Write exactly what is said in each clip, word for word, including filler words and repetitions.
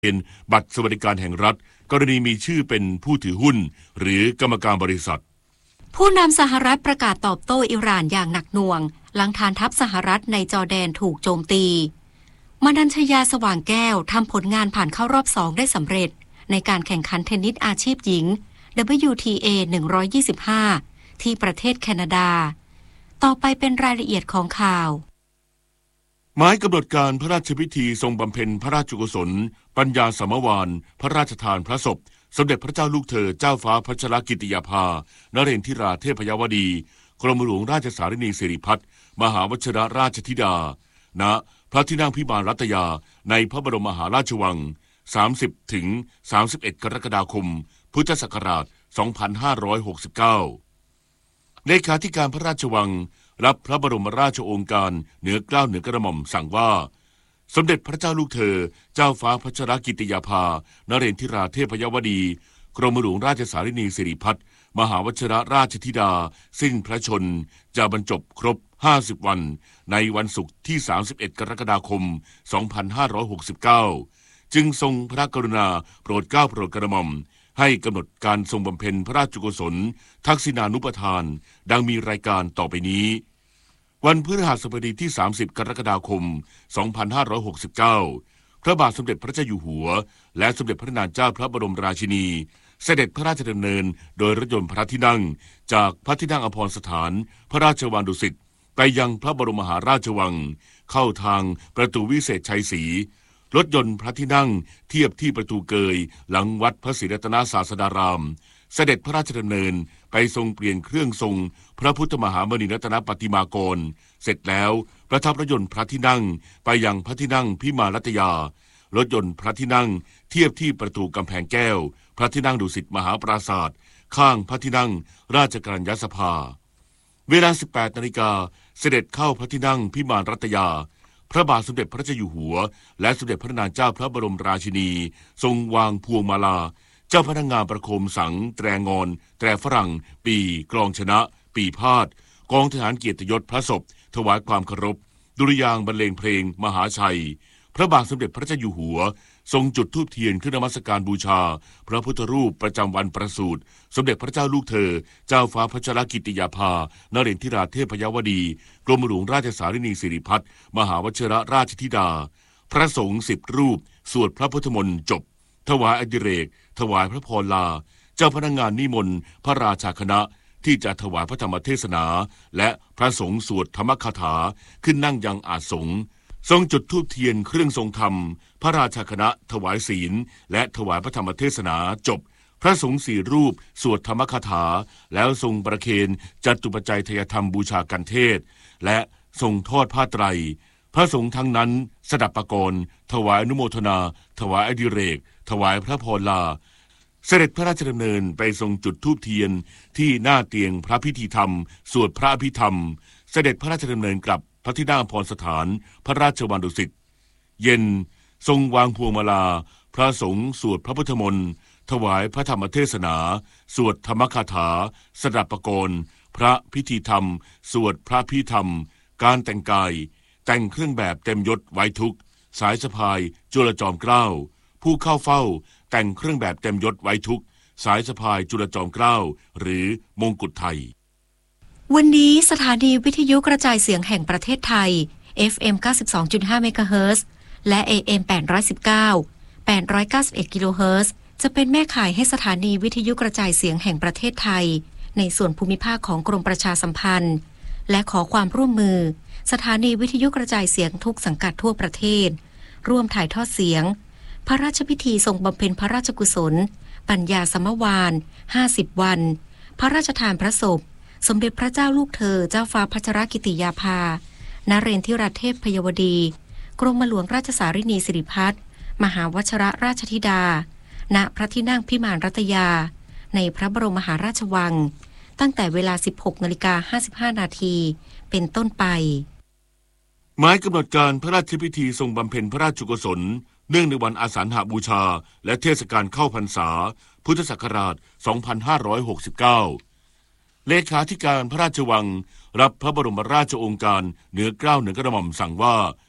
เป็นบัตรสวัสดิการแห่งรัฐกรณีมีชื่อเป็นผู้ถือหุ้นหรือกรรมการบริษัทผู้นำสหรัฐประกาศตอบโต้อิหร่านอย่างหนักหน่วงหลังฐานทัพสหรัฐในจอร์แดนถูกโจมตีมนัญชยาสว่างแก้วทำผลงานผ่านเข้ารอบสองได้สำเร็จในการแข่งขันเทนนิสอาชีพหญิง ดับเบิลยู ที เอ หนึ่งร้อยยี่สิบห้า ที่ประเทศแคนาดาต่อไปเป็นรายละเอียดของข่าวหมายกำหนดการพระราชพิธีทรงบำเพ็ญพระราชกุศลปัญญาสมวานพระราชทานพระศพสมเด็จพระเจ้าลูกเธอเจ้าฟ้าพัชรกิติยาภานเรนทิราเทพยวดีกรมหลวงราชสารินีสิริพัฒน์มหาวชิรราชธิดาณพระที่นั่งพิมานรัตยาในพระบรมมหาราชวัง สามสิบถึงสามสิบเอ็ด กรกฎาคมพุทธศักราช สองพันห้าร้อยหกสิบเก้า เลขาธิการพระราชวังรับพระบรมราชโองการเหนือเกล้าเหนือกระหม่อมสั่งว่าสมเด็จพระเจ้าลูกเธอเจ้าฟ้าพัชรกิติยาภานเรนทิราเทพยวดีกรมหลวงราชสารินีสิริพัฒน์มหาวชิรราชธิดาสิ้นพระชนจะบรรจบครบห้าสิบวันในวันศุกร์ที่สามสิบเอ็ดกรกฎาคมสองพันห้าร้อยหกสิบเก้าจึงทรงพระกรุณาโปรดเกล้าโปรดกระหม่อมให้กำหนดการทรงบำเพ็ญพระราชกุศลทักษิณานุปทานดังมีรายการต่อไปนี้วันพฤหัสบดีที่สามสิบกรกฎาคมสองพันห้าร้อยหกสิบเก้าพระบาทสมเด็จพระเจ้าอยู่หัวและสมเด็จพระนางเจ้าพระบรมราชินีเสด็จพระราชดำเนินโดยรถยนต์พระที่นั่งจากพระที่นั่งอภรสถานพระราชวังดุสิตไปยังพระบรมมหาราชวังเข้าทางประตูวิเศษชัยศรีรถยนต์พระที่นั่งเทียบที่ประตูเกยหลังวัดพระศรีรัตนศาสดารามเสด็จพระราชดำเนินไปทรงเปลี่ยนเครื่องทรงพระพุทธมหามณีรัตนปฏิมากรเสร็จแล้วประทับรถยนต์พระที่นั่งไปยังพระที่นั่งพิมานรัตยารถยนต์พระที่นั่งเทียบที่ประตูกำแพงแก้วพระที่นั่งดุสิตมหาปราสาทข้างพระที่นั่งราชกัญญสภาเวลา สิบแปดนาฬิกาเสด็จเข้าพระที่นั่งพิมานรัตยาพระบาทสมเด็จพระเจ้าอยู่หัวและสมเด็จพระนางเจ้าพระบรมราชินีทรงวางพวงมาลาเจ้าพนักงานประโคมสังแตรงอนแตรฝรั่งปีกลองชนะปีพาดกองทหารเกียรติยศพระศพถวายความเคารพดุริยางค์บรรเลงเพลงมหาชัยพระบาทสมเด็จพระเจ้าอยู่หัวทรงจุดธูปเทียนขึ้นนมัสการบูชาพระพุทธรูปประจำวันประสูติสมเด็จพระเจ้าลูกเธอเจ้าฟ้าพัชรกิติยาภานเรนทิราเทพยวดีกรมหลวงราชสารินีสิริพัฒน์มหาวชิรราชธิดาพระสงฆ์สิบรูปสวดพระพุทธมนต์จบถวายอดิเรกถวายพระพรลาเจ้าพนักงานนิมนต์พระราชาคณะที่จะถวายพระธรรมเทศนาและพระสงฆ์สวดธรรมคาถาขึ้นนั่งยังอาสงฆ์ทรงจุดธูปเทียนเครื่องทรงธรรมพระราชาคณะถวายศีลและถวายพระธรรมเทศนาจบพระสงฆ์สี่รูปสวดธรรมคาถาแล้วทรงประเคนจัตุปัจจัยทายธรรมบูชากันเทศและทรงทอดผ้าไตรพระสงฆ์ทั้งนั้นสดับประกรณ์ถวายอนุโมทนาถวายอดิเรกถวายพระพรลาเสด็จพระราชดำเนินไปทรงจุดธูปเทียนที่หน้าเตียงพระพิธีธรรมสวดพระอภิธรรมเสด็จพระราชดำเนินกลับพระที่นั่งอภรสถานพระราชวังดุสิตเย็นทรงวางพวงมาลาพระสงฆ์สวดพระพุทธมนต์ถวายพระธรรมเทศนาสวดธรรมคาถาสดับประกรณ์พระพิธีธรรมสวดพระพิธรรมการแต่งกายแต่งเครื่องแบบเต็มยศไว้ทุกสายสะพายจุลจอมเกล้าผู้เข้าเฝ้าแต่งเครื่องแบบเต็มยศไว้ทุกสายสะพายจุลจอมเกล้าหรือมงกุฎไทยวันนี้สถานีวิทยุกระจายเสียงแห่งประเทศไทย เอฟ เอ็ม เก้าสิบสองจุดห้า เมกะเฮิรตซ์และ เอ เอ็ม แปดร้อยสิบเก้า แปดร้อยเก้าสิบเอ็ด กิโลเฮิรตซ์จะเป็นแม่ข่ายให้สถานีวิทยุกระจายเสียงแห่งประเทศไทยในส่วนภูมิภาคของกรมประชาสัมพันธ์และขอความร่วมมือสถานีวิทยุกระจายเสียงทุกสังกัดทั่วประเทศร่วมถ่ายทอดเสียงพระราชพิธีทรงบำเพ็ญพระราชกุศลปัญญาสมวานห้าสิบวันพระราชทานพระศพสมเด็จพระเจ้าลูกเธอเจ้าฟ้าพัชรกิติยาภานเรนทิราเทพยวดีกรมหลวงราชสารินีสิริพัฒน์มหาวชิรราชธิดาณพระที่นั่งพิมานรัตยาในพระบรมมหาราชวังตั้งแต่เวลา สิบหกนาฬิกาห้าสิบห้า นาทีเป็นต้นไปหมายกำหนดการพระราชพิธีทรงบำเพ็ญพระราชกุศลเนื่องในวันอาสาฬหบูชาและเทศกาลเข้าพรรษาพุทธศักราช สองพันห้าร้อยหกสิบเก้า เลขาธิการพระราชวังรับพระบรมราชโองการเหนือเกล้าเหนือกระหม่อมสั่งว่า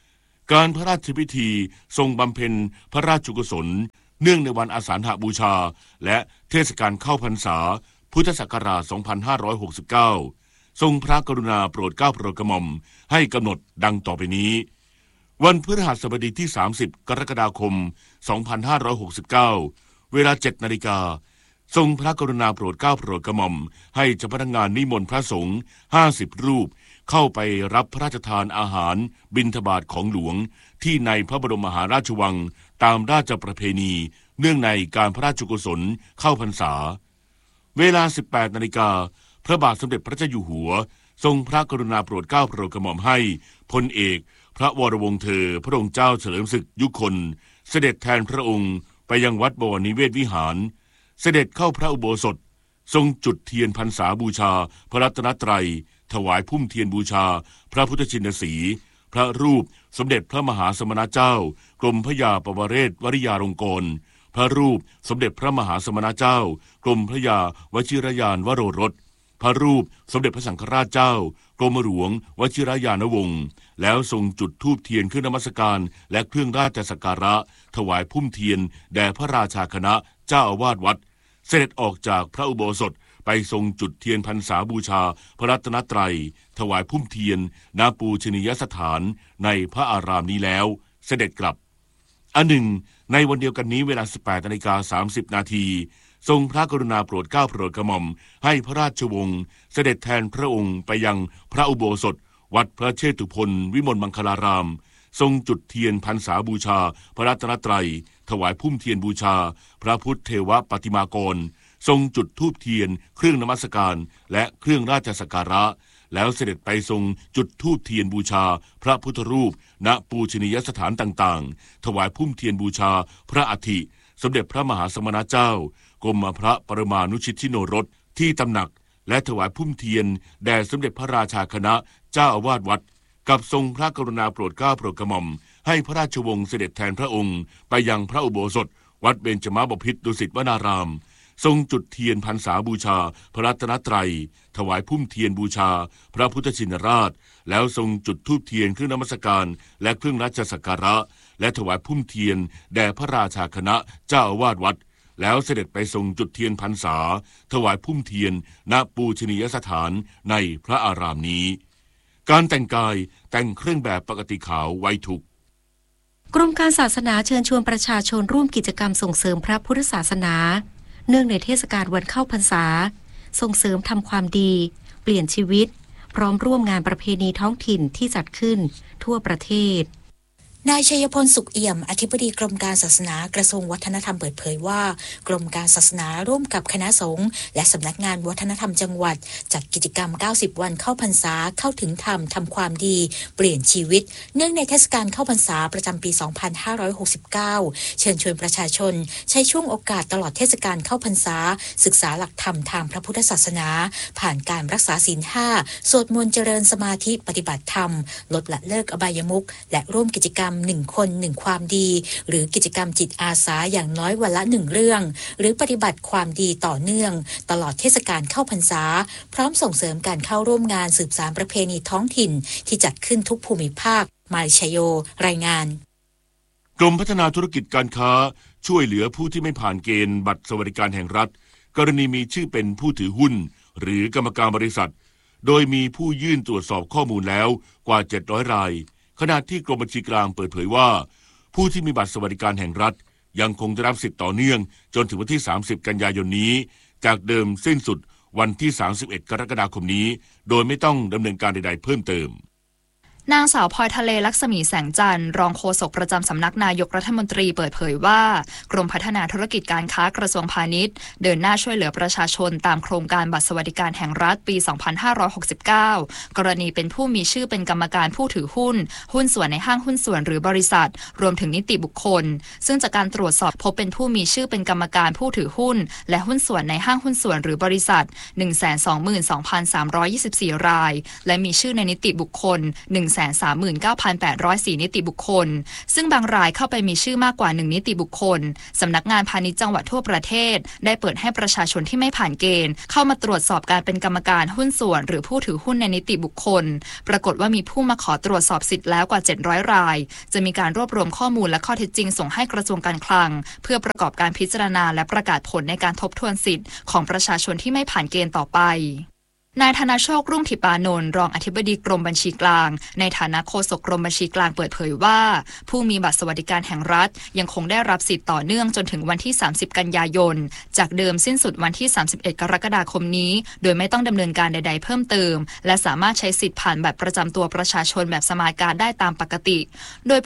การพระราชพิธีทรงบำเพ็ญพระราชกุศลเนื่องในวันอาสาฬหบูชาและเทศกาลเข้าพรรษาพุทธศักราช สองพันห้าร้อยหกสิบเก้า ทรงพระกรุณาโปรดเกล้าโปรดกระหม่อมให้กำหนดดังต่อไปนี้วันพฤหัสบดีที่ สามสิบ กรกฎาคม สองพันห้าร้อยหกสิบเก้า เวลา เจ็ดนาฬิกาทรงพระกรุณาโปรดเกล้าโปรดกระหม่อมให้เจ้าพนักงานนิมนต์พระสงฆ์ห้าสิบรูปเข้าไปรับพระราชทานอาหารบิณฑบาตของหลวงที่ในพระบรมมหาราชวังตามราชประเพณีเนื่องในการพระราชกุศลเข้าพรรษาเวลา สิบแปดนาฬิกาพระบาทสมเด็จพระเจ้าอยู่หัวทรงพระกรุณาโปรดเกล้าโปรดกระหม่อมให้พลเอกพระวรวงศ์เธอพระองค์เจ้าเฉลิมศึกยุคลเสด็จแทนพระองค์ไปยังวัดบวรนิเวศวิหารเสด็จเข้าพระอุโบสถทรงจุดเทียนพรรษาบูชาพระรัตนตรัยถวายพุ่มเทียนบูชาพระพุทธชินสีห์พระรูปสมเด็จพระมหาสมณเจ้ากรมพระยาปวเรศวริยาลงกรณ์พระรูปสมเด็จพระมหาสมณเจ้ากรมพระยาวชิรยานวโรรสพระรูปสมเด็จพระสังฆราชเจ้ากรมหลวงวชิรยานวงศ์แล้วทรงจุดธูปเทียนขึ้นนมัสการและเครื่องราชสักการะถวายพุ่มเทียนแด่พระราชาคณะเจ้าอาวาสวัดเสด็จออกจากพระอุโบสถไปทรงจุดเทียนพรรษาบูชาพระรัตนตรัยถวายพุ่มเทียนณปูชนียสถานในพระอารามนี้แล้วเสด็จกลับอันหนึ่งในวันเดียวกันนี้เวลา สิบแปดนาฬิกาสามสิบนาทีทรงพระกรุณาโปรดเกล้าโปรดกระหม่อมให้พระราชวงศ์เสด็จแทนพระองค์ไปยังพระอุโบสถวัดพระเชตุพนวิมลมังคลารามทรงจุดเทียนพรรษาบูชาพระรัตนตรัยถวายพุ่มเทียนบูชาพระพุทธเทวปฏิมากรทรงจุดธูปเทียนเครื่องนมัสการและเครื่องราชสักการะแล้วเสด็จไปทรงจุดธูปเทียนบูชาพระพุทธรูปณปูชนียสถานต่างๆถวายพุ่มเทียนบูชาพระอัฐิสมเด็จพระมหาสมณเจ้ากรมพระปรมานุชิตชิโนรสที่ตำหนักและถวายพุ่มเทียนแด่สมเด็จพระราชาคณะเจ้าอาวาสวัดกับทรงพระกรุณาโปรดเกล้าโปรดกระหม่อมให้พระราชวงศ์เสด็จแทนพระองค์ไปยังพระอุโบสถวัดเบญจมาบพิตรดุสิตวนารามทรงจุดเทียนพรรษาบูชาพระรัตนตรัยถวายพุ่มเทียนบูชาพระพุทธชินราชแล้วทรงจุดธูปเทียนเครื่องนมัสการและเครื่องราชสักการะและถวายพุ่มเทียนแด่พระราชาคณะเจ้าอาวาสวัดแล้วเสด็จไปทรงจุดเทียนพรรษาถวายพุ่มเทียนณปูชนียสถานในพระอารามนี้การแต่งกายแต่งเครื่องแบบปกติขาวไว้ทุกกรมการศาสนาเชิญชวนประชาชนร่วมกิจกรรมส่งเสริมพระพุทธศาสนาเนื่องในเทศกาลวันเข้าพรรษาส่งเสริมทำความดีเปลี่ยนชีวิตพร้อมร่วมงานประเพณีท้องถิ่นที่จัดขึ้นทั่วประเทศนายชัยพลสุขเอี่ยมอธิบดีกรมการศาสนากระทรวงวัฒนธรรมเปิดเผยว่ากรมการศาสนาร่วมกับคณะสงฆ์และสำนักงานวัฒนธรรมจังหวัดจัดกิจกรรมเก้าสิบวันเข้าพรรษาเข้าถึงธรรมทำความดีเปลี่ยนชีวิตเนื่องในเทศกาลเข้าพรรษาประจำปีสองพันห้าร้อยหกสิบเก้าเชิญชวนประชาชนใช้ช่วงโอกาสตลอดเทศกาลเข้าพรรษาศึกษาหลักธรรมทางพระพุทธศาสนาผ่านการรักษาศีลห้าสวดมนต์เจริญสมาธิปฏิบัติธรรมลดละเลิกอบายมุขและร่วมกิจกรรมหนึ่งคนหนึ่งความดีหรือกิจกรรมจิตอาสาอย่างน้อยวันละหนึ่งเรื่องหรือปฏิบัติความดีต่อเนื่องตลอดเทศกาลเข้าพรรษาพร้อมส่งเสริมการเข้าร่วมงานสืบสานประเพณีท้องถิ่นที่จัดขึ้นทุกภูมิภาคมายชโยรายงานกรมพัฒนาธุรกิจการค้าช่วยเหลือผู้ที่ไม่ผ่านเกณฑ์บัตรสวัสดิการแห่งรัฐกรณีมีชื่อเป็นผู้ถือหุ้นหรือกรรมการบริษัทโดยมีผู้ยื่นตรวจสอบข้อมูลแล้วกว่าเจ็ดร้อยรายขณะที่กรมบัญชีกลางเปิดเผยว่าผู้ที่มีบัตรสวัสดิการแห่งรัฐยังคงได้รับสิทธิ์ต่อเนื่องจนถึงวันที่สามสิบกันยายนนี้จากเดิมสิ้นสุดวันที่สามสิบเอ็ดกรกฎาคมนี้โดยไม่ต้องดำเนินการใดๆเพิ่มเติมนางสาวพลอยทะเลลักษมีแสงจันทร์รองโฆษกประจำสำนักนายกรัฐมนตรีเปิดเผยว่ากรมพัฒนาธุรกิจการค้ากระทรวงพาณิชย์เดินหน้าช่วยเหลือประชาชนตามโครงการบัตรสวัสดิการแห่งรัฐปี สองพันห้าร้อยหกสิบเก้า กรณีเป็นผู้มีชื่อเป็นกรรมการผู้ถือหุ้นหุ้นส่วนในห้างหุ้นส่วนหรือบริษัทรวมถึงนิติบุคคลซึ่งจากการตรวจสอบพบเป็นผู้มีชื่อเป็นกรรมการผู้ถือหุ้นและหุ้นส่วนในห้างหุ้นส่วนหรือบริษัท หนึ่งแสนสองหมื่นสองพันสามร้อยยี่สิบสี่ รายและมีชื่อในนิติบุคคล หนึ่งแสนสามหมื่นเก้าพันแปดร้อยสี่ นิติบุคคลซึ่งบางรายเข้าไปมีชื่อมากกว่าหนึ่งนิติบุคคลสำนักงานพาณิชย์จังหวัดทั่วประเทศได้เปิดให้ประชาชนที่ไม่ผ่านเกณฑ์เข้ามาตรวจสอบการเป็นกรรมการหุ้นส่วนหรือผู้ถือหุ้นในนิติบุคคลปรากฏว่ามีผู้มาขอตรวจสอบสิทธิ์แล้วกว่าเจ็ดร้อยรายจะมีการรวบรวมข้อมูลและข้อเท็จจริงส่งให้กระทรวงการคลังเพื่อประกอบการพิจารณาและประกาศผลในการทบทวนสิทธิ์ของประชาชนที่ไม่ผ่านเกณฑ์ต่อไปนายธนโชครุ่งธิปานนท์รองอธิบดีกรมบัญชีกลางในฐานะโฆษกกรมบัญชีกลางเปิดเผยว่าผู้มีบัตรสวัสดิการแห่งรัฐยังคงได้รับสิทธิ์ต่อเนื่องจนถึงวันที่สามสิบกันยายนจากเดิมสิ้นสุดวันที่สามสิบเอ็ดกรกฎาคมนี้โดยไม่ต้องดำเนินการใดๆเพิ่มเติมและสามารถใช้สิทธิ์ผ่านบัตรประจำตัวประชาชนแบบสมาร์ทการ์ดได้ตามปกติโดย